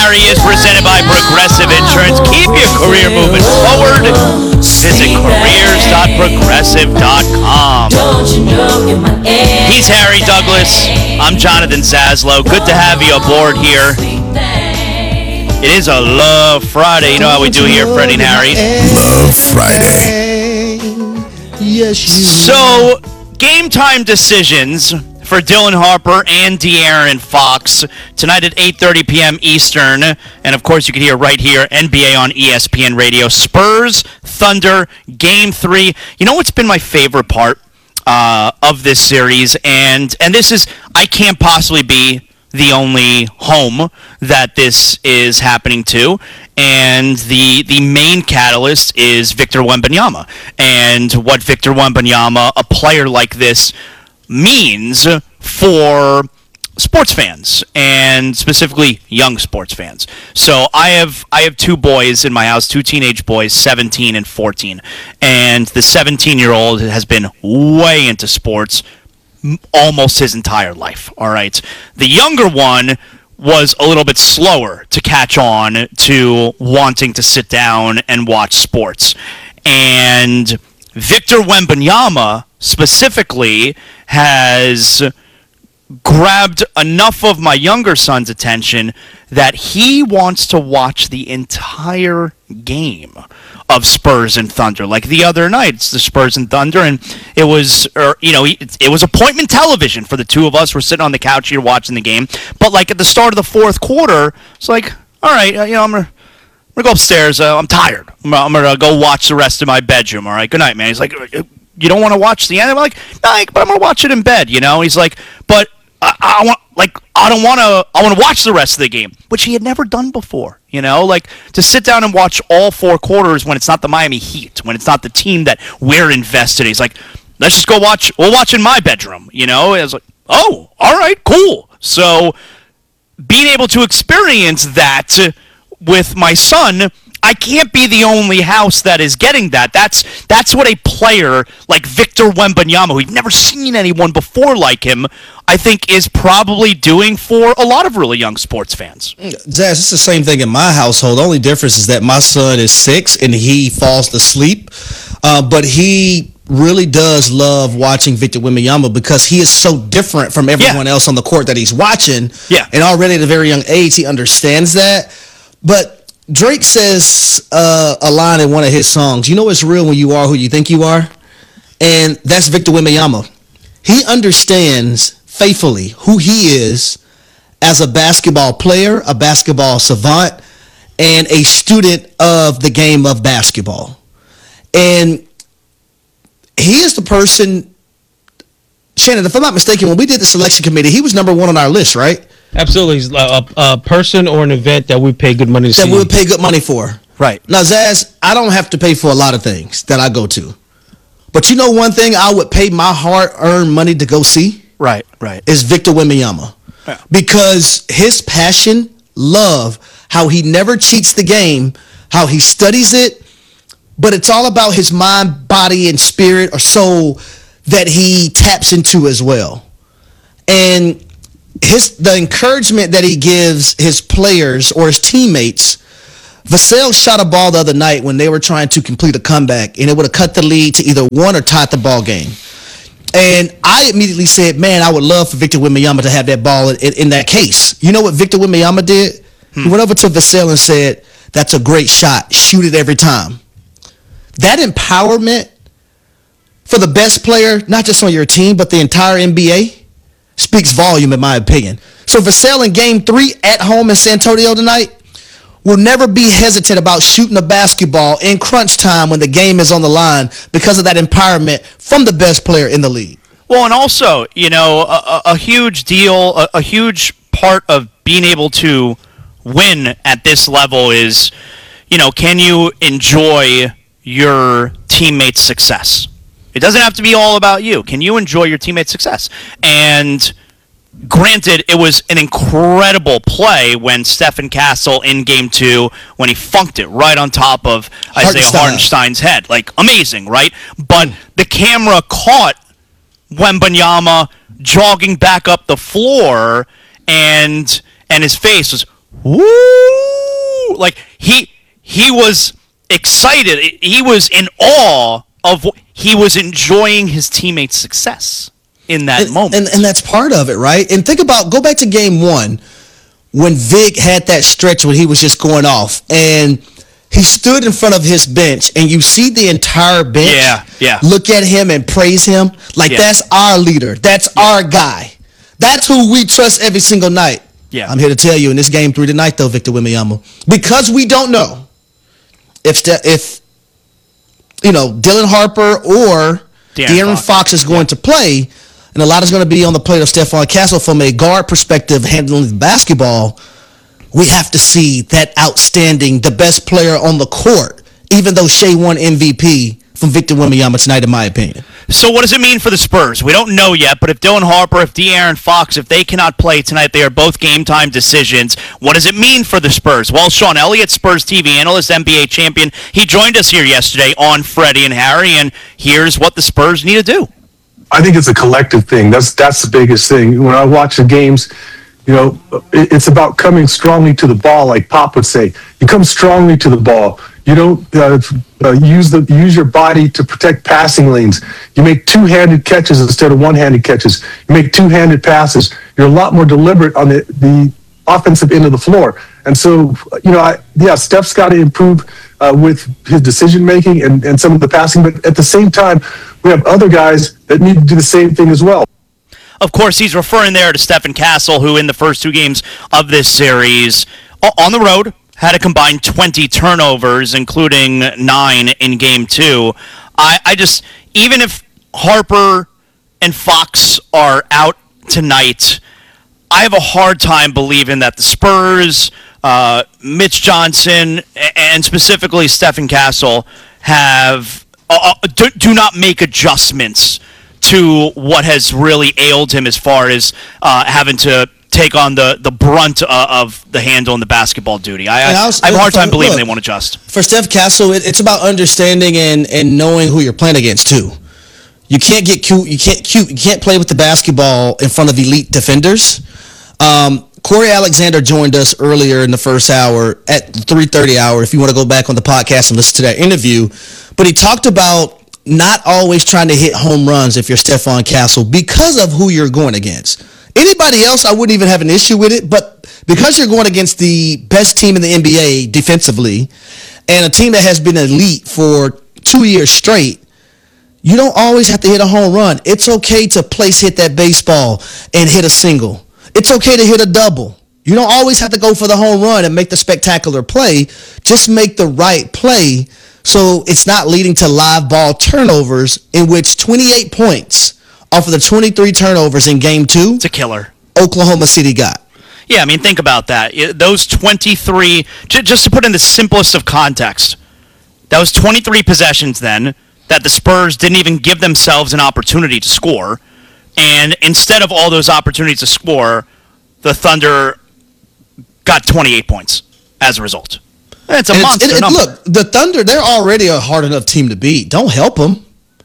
Harry is presented by Progressive Insurance. Keep your career moving forward. Visit careers.progressive.com. He's Harry Douglas. I'm Jonathan Zaslow. Good to have you aboard here. It is a Love Friday. You know how we do here, Freddie and Harry. Love Friday. Yes, you. So, game time decisions for Dylan Harper and De'Aaron Fox tonight at 8:30 p.m. Eastern. And, of course, you can hear right here, NBA on ESPN Radio. Spurs, Thunder, Game 3. You know what's been my favorite part of this series? And this is, I can't possibly be the only home that this is happening to, and the main catalyst is Victor Wembanyama, and what Victor Wembanyama, a player like this, means for sports fans, and specifically young sports fans. So I have two boys in my house, two teenage boys, 17 and 14, and the 17-year-old has been way into sports almost his entire life, all right? The younger one was a little bit slower to catch on to wanting to sit down and watch sports. And Victor Wembanyama specifically has grabbed enough of my younger son's attention that he wants to watch the entire game of Spurs and Thunder. Like the other night, it's the Spurs and Thunder, and it was, it was appointment television for the two of us. We're sitting on the couch here watching the game. But like at the start of the fourth quarter, it's like, all right, I'm gonna go upstairs. I'm tired. I'm gonna go watch the rest of my bedroom. All right, good night, man. He's like, you don't want to watch the end? I'm like, no, but I'm gonna watch it in bed. He's like, but I want to watch the rest of the game, which he had never done before. Like to sit down and watch all four quarters when it's not the Miami Heat, when it's not the team that we're invested in. He's like, let's just go watch. We'll watch in my bedroom. I was like, oh, all right, cool. So being able to experience that with my son, I can't be the only house that is getting that. That's what a player like Victor Wembanyama, who you've never seen anyone before like him, I think is probably doing for a lot of really young sports fans. Zaz, it's the same thing in my household. The only difference is that my son is 6 and he falls asleep. But he really does love watching Victor Wembanyama because he is so different from everyone else on the court that he's watching. Yeah. And already at a very young age, he understands that. But Drake says a line in one of his songs, you know it's real when you are who you think you are? And that's Victor Wembanyama. He understands faithfully who he is as a basketball player, a basketball savant, and a student of the game of basketball. And he is the person, Shannon, if I'm not mistaken, when we did the selection committee, he was number 1 on our list, right? Absolutely. He's a person or an event that we pay good money to see. That we would pay good money for. Right. Now, Zaz, I don't have to pay for a lot of things that I go to. But you know one thing I would pay my hard-earned money to go see? Right. Is Victor Wembanyama. Yeah. Because his passion, love, how he never cheats the game, how he studies it, but it's all about his mind, body, and spirit or soul that he taps into as well. And the encouragement that he gives his players or his teammates. Vassell shot a ball the other night when they were trying to complete a comeback, and it would have cut the lead to either won or tied the ball game. And I immediately said, man, I would love for Victor Wembanyama to have that ball in that case. You know what Victor Wembanyama did? He went over to Vassell and said, that's a great shot. Shoot it every time. That empowerment for the best player, not just on your team, but the entire NBA, speaks volume in my opinion. So Vassell in Game 3 at home in San Antonio tonight will never be hesitant about shooting a basketball in crunch time when the game is on the line because of that empowerment from the best player in the league. Well, and also, a huge deal, a huge part of being able to win at this level is, can you enjoy your teammates' success? It doesn't have to be all about you. Can you enjoy your teammates' success? And granted, it was an incredible play when Stephen Castle in Game 2, when he funked it right on top of Isaiah Hartenstein's head. Like, amazing, right? But the camera caught Wembanyama jogging back up the floor, and his face was woo! Like he was excited. He was in awe of. He was enjoying his teammates' success in that moment, and that's part of it, right? And go back to game 1 when Vic had that stretch when he was just going off, and he stood in front of his bench, and you see the entire bench look at him and praise him. Like, that's our leader. That's our guy. That's who we trust every single night. Yeah. I'm here to tell you in this game 3 tonight, though, Victor Wembanyama, because we don't know if Dylan Harper or De'Aaron Fox is going to play, and a lot is going to be on the plate of Stephon Castle from a guard perspective handling the basketball. We have to see that outstanding, the best player on the court, even though Shea won MVP from Victor Wembanyama tonight, in my opinion. So what does it mean for the Spurs? We don't know yet, but if Dylan Harper, if De'Aaron Fox, if they cannot play tonight, they are both game-time decisions. What does it mean for the Spurs? Well, Sean Elliott, Spurs TV analyst, NBA champion, he joined us here yesterday on Freddie and Harry, and here's what the Spurs need to do. I think it's a collective thing. That's the biggest thing. When I watch the games, it's about coming strongly to the ball, like Pop would say. You come strongly to the ball. You don't use your body to protect passing lanes. You make two-handed catches instead of one-handed catches. You make two-handed passes. You're a lot more deliberate on the offensive end of the floor. And so, Steph's got to improve with his decision-making and some of the passing. But at the same time, we have other guys that need to do the same thing as well. Of course, he's referring there to Stephon Castle, who in the first 2 games of this series on the road had a combined 20 turnovers, including 9 in game 2. I just, even if Harper and Fox are out tonight, I have a hard time believing that the Spurs, Mitch Johnson, and specifically Stephon Castle have do not make adjustments to what has really ailed him as far as having to take on the brunt of the handle and the basketball duty. I have a hard time believing they won't adjust. For Steph Castle, it's about understanding and knowing who you're playing against too. You can't get cute. You can't play with the basketball in front of elite defenders. Corey Alexander joined us earlier in the first hour at the 3:30 hour. If you want to go back on the podcast and listen to that interview, but he talked about not always trying to hit home runs if you're Stephon Castle because of who you're going against. Anybody else, I wouldn't even have an issue with it, but because you're going against the best team in the NBA defensively and a team that has been elite for 2 years straight, you don't always have to hit a home run. It's okay to place hit that baseball and hit a single. It's okay to hit a double. You don't always have to go for the home run and make the spectacular play. Just make the right play so it's not leading to live ball turnovers, in which 28 points off of the 23 turnovers in game 2. It's a killer. Oklahoma City got. Yeah, I mean, think about that. Those 23, just to put in the simplest of context, that was 23 possessions then that the Spurs didn't even give themselves an opportunity to score. And instead of all those opportunities to score, the Thunder got 28 points as a result. It's a monster number. Look, the Thunder, they're already a hard enough team to beat. Don't help them.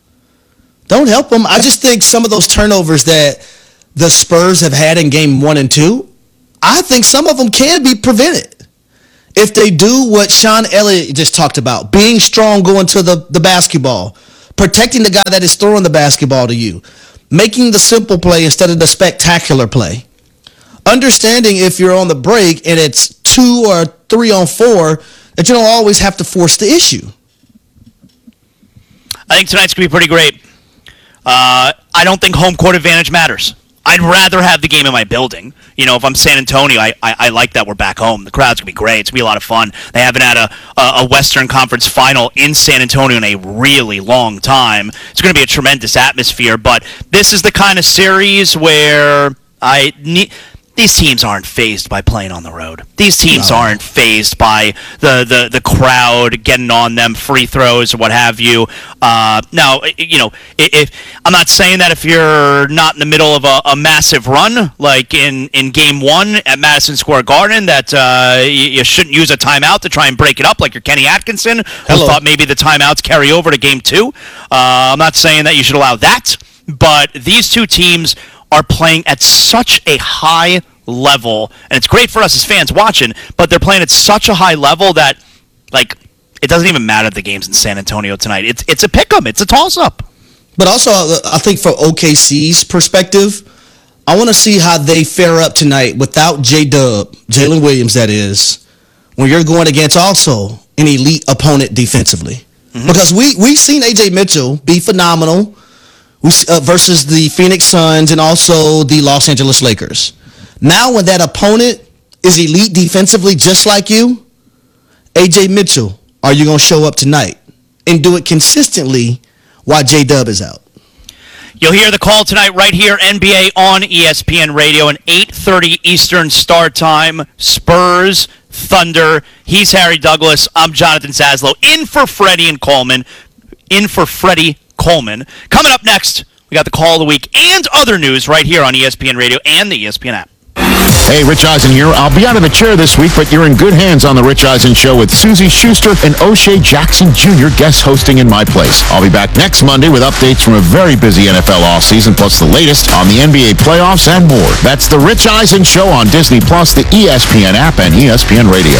Don't help them. I just think some of those turnovers that the Spurs have had in game 1 and 2, I think some of them can be prevented if they do what Sean Elliott just talked about, being strong going to the basketball, protecting the guy that is throwing the basketball to you, making the simple play instead of the spectacular play, understanding if you're on the break and it's 2 or 3 on 4 that you don't always have to force the issue. I think tonight's going to be pretty great. I don't think home court advantage matters. I'd rather have the game in my building. If I'm San Antonio, I like that we're back home. The crowd's going to be great. It's going to be a lot of fun. They haven't had a Western Conference final in San Antonio in a really long time. It's going to be a tremendous atmosphere, but this is the kind of series where these teams aren't fazed by playing on the road. These teams aren't fazed by the crowd getting on them, free throws or what have you. Now, if I'm not saying that if you're not in the middle of a massive run, like in game 1 at Madison Square Garden, that you shouldn't use a timeout to try and break it up like you're Kenny Atkinson, who thought maybe the timeouts carry over to game 2. I'm not saying that you should allow that, but these two teams are playing at such a high level, and it's great for us as fans watching, but they're playing at such a high level that, like, it doesn't even matter if the game's in San Antonio tonight. It's a pick-em. It's a toss-up. But also, I think for OKC's perspective, I want to see how they fare up tonight without J-Dub, Jalen Williams, that is, when you're going against also an elite opponent defensively. Mm-hmm. Because we've seen A.J. Mitchell be phenomenal versus the Phoenix Suns and also the Los Angeles Lakers. Now when that opponent is elite defensively just like you, A.J. Mitchell, are you going to show up tonight and do it consistently while J-Dub is out? You'll hear the call tonight right here, NBA on ESPN Radio, an 8:30 Eastern start time. Spurs, Thunder. He's Harry Douglas. I'm Jonathan Zaslow. In for Freddie Coleman. Coming up next, we got the call of the week and other news right here on ESPN Radio and the ESPN app. Hey, Rich Eisen here. I'll be out of the chair this week, but you're in good hands on The Rich Eisen Show with Susie Schuster and O'Shea Jackson Jr. guest hosting in my place. I'll be back next Monday with updates from a very busy NFL offseason, plus the latest on the NBA playoffs and more. That's The Rich Eisen Show on Disney+, the ESPN app, and ESPN Radio.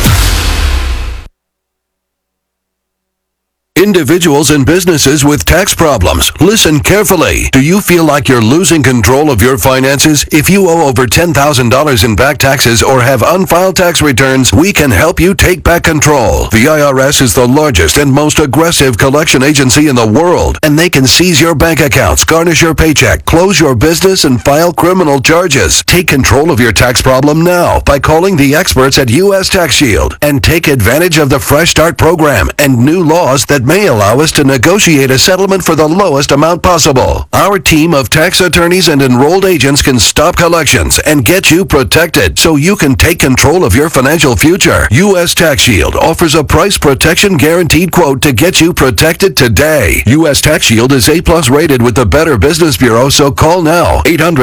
Individuals and businesses with tax problems, listen carefully. Do you feel like you're losing control of your finances? If you owe over $10,000 in back taxes or have unfiled tax returns, we can help you take back control. The IRS is the largest and most aggressive collection agency in the world, and they can seize your bank accounts, garnish your paycheck, close your business, and file criminal charges. Take control of your tax problem now by calling the experts at U.S. Tax Shield and take advantage of the Fresh Start program and new laws that may allow us to negotiate a settlement for the lowest amount possible. Our team of tax attorneys and enrolled agents can stop collections and get you protected so you can take control of your financial future. U.S. Tax Shield offers a price protection guaranteed quote to get you protected today. U.S. Tax Shield is A+ rated with the Better Business Bureau, so call now.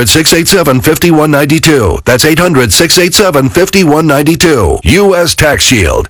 800-687-5192. That's 800-687-5192. U.S. Tax Shield.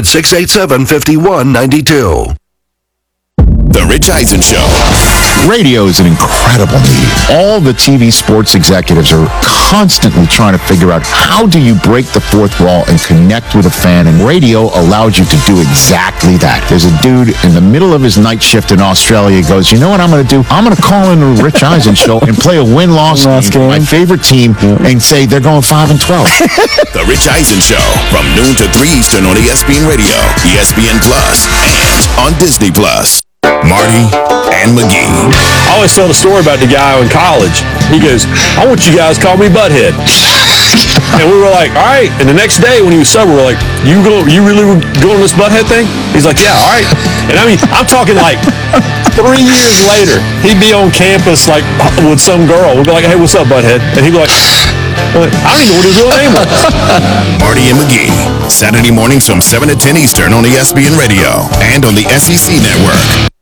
800-687-5192. The Rich Eisen Show. Radio is an incredible medium. All the TV sports executives are constantly trying to figure out how do you break the fourth wall and connect with a fan, and radio allows you to do exactly that. There's a dude in the middle of his night shift in Australia goes, you know what I'm going to do? I'm going to call in the Rich Eisen Show and play a win-loss game, my favorite team, and say they're going 5-12. The Rich Eisen Show from noon to 3 Eastern on ESPN Radio, ESPN Plus, and on Disney Plus. Marty and McGee. I always tell the story about the guy in college. He goes, I want you guys to call me Butthead. And we were like, all right. And the next day when he was sober, we're like, you really were going this Butthead thing? He's like, yeah, all right. And I mean, I'm talking like 3 years later, he'd be on campus like with some girl. We'd be like, hey, what's up, Butthead? And he'd be like, I don't even know what his real name was. Marty and McGee, Saturday mornings from 7 to 10 Eastern on ESPN Radio and on the SEC Network.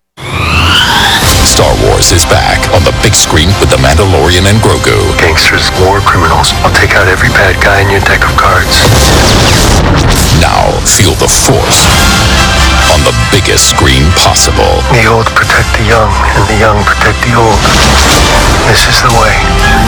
Star Wars is back on the big screen with The Mandalorian and Grogu. Gangsters, war criminals. I'll take out every bad guy in your deck of cards. Now feel the Force on the biggest screen possible. The old protect the young, and the young protect the old. This is the way.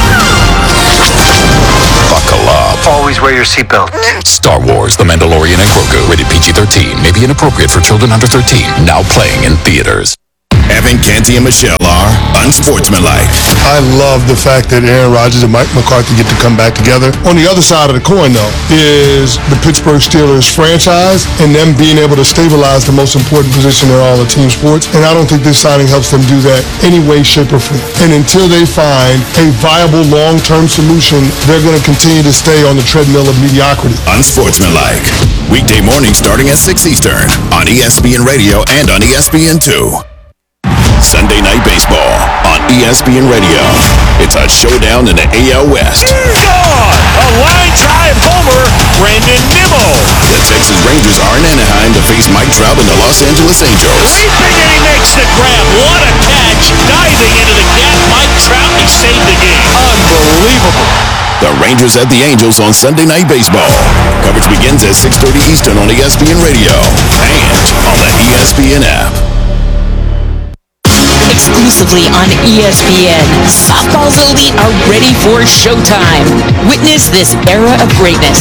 Buckle up. Always wear your seatbelt. Star Wars, The Mandalorian and Grogu. Rated PG-13. May be inappropriate for children under 13. Now playing in theaters. Evan Canty and Michelle are unsportsmanlike. I love the fact that Aaron Rodgers and Mike McCarthy get to come back together. On the other side of the coin, though, is the Pittsburgh Steelers franchise and them being able to stabilize the most important position in all of team sports. And I don't think this signing helps them do that any way, shape, or form. And until they find a viable long-term solution, they're going to continue to stay on the treadmill of mediocrity. Unsportsmanlike. Weekday morning starting at 6 Eastern on ESPN Radio and on ESPN2. Sunday Night Baseball on ESPN Radio. It's a showdown in the AL West. Gone! A line drive homer, Brandon Nimmo. The Texas Rangers are in Anaheim to face Mike Trout and the Los Angeles Angels. Leaping and he makes the grab. What a catch! Diving into the gap, Mike Trout, he saved the game. Unbelievable. The Rangers at the Angels on Sunday Night Baseball. Coverage begins at 6:30 Eastern on ESPN Radio and on the ESPN app. exclusively on ESPN. Softball's elite are ready for showtime. Witness this era of greatness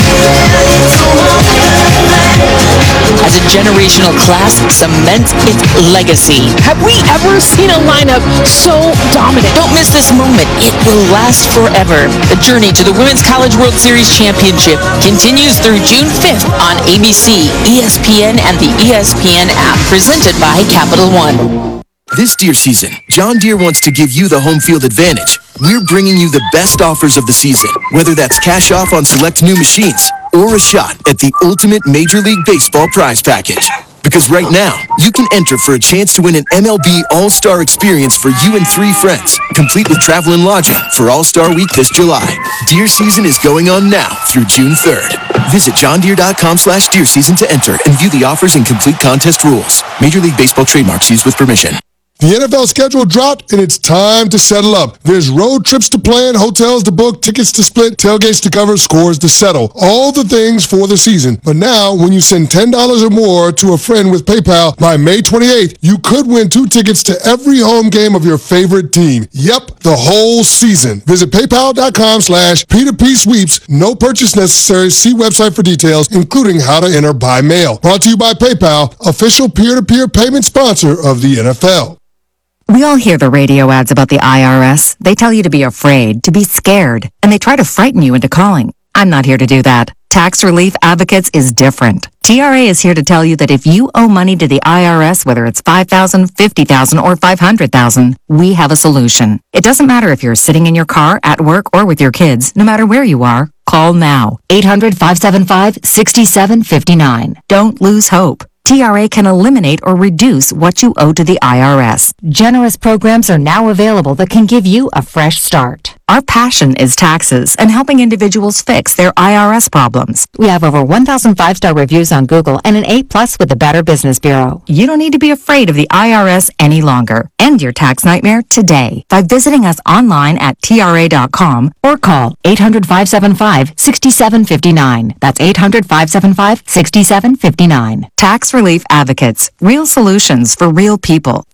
as a generational class cements its legacy. Have we ever seen a lineup so dominant? Don't miss this moment. It will last forever. The journey to the Women's College World Series Championship continues through June 5th on ABC, ESPN, and the ESPN app, presented by Capital One. This Deere season, John Deere wants to give you the home field advantage. We're bringing you the best offers of the season, whether that's cash off on select new machines or a shot at the ultimate Major League Baseball prize package. Because right now, you can enter for a chance to win an MLB All-Star experience for you and 3 friends, complete with travel and lodging for All-Star Week this July. Deer season is going on now through June 3rd. Visit johndeere.com/deer season to enter and view the offers and complete contest rules. Major League Baseball trademarks used with permission. The NFL schedule dropped, and it's time to settle up. There's road trips to plan, hotels to book, tickets to split, tailgates to cover, scores to settle. All the things for the season. But now, when you send $10 or more to a friend with PayPal by May 28th, you could win 2 tickets to every home game of your favorite team. Yep, the whole season. Visit paypal.com/P2P sweeps. No purchase necessary. See website for details, including how to enter by mail. Brought to you by PayPal, official peer-to-peer payment sponsor of the NFL. We all hear the radio ads about the IRS. They tell you to be afraid, to be scared, and they try to frighten you into calling. I'm not here to do that. Tax Relief Advocates is different. TRA is here to tell you that if you owe money to the IRS, whether it's $5,000, $50,000, or $500,000, we have a solution. It doesn't matter if you're sitting in your car, at work, or with your kids. No matter where you are, call now. 800-575-6759. Don't lose hope. TRA can eliminate or reduce what you owe to the IRS. Generous programs are now available that can give you a fresh start. Our passion is taxes and helping individuals fix their IRS problems. We have over 1,000 5-star reviews on Google and an A+ with the Better Business Bureau. You don't need to be afraid of the IRS any longer. End your tax nightmare today by visiting us online at TRA.com or call 800-575-6759. That's 800-575-6759. Tax Relief Advocates. Real solutions for real people.